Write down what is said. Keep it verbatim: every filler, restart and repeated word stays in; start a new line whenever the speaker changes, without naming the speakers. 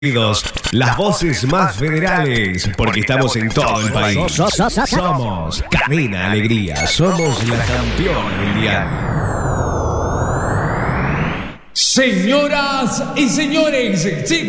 Las voces más federales, porque estamos en todo el país. Somos Cadena Alegría, somos la campeona mundial.
Señoras y señores, sí,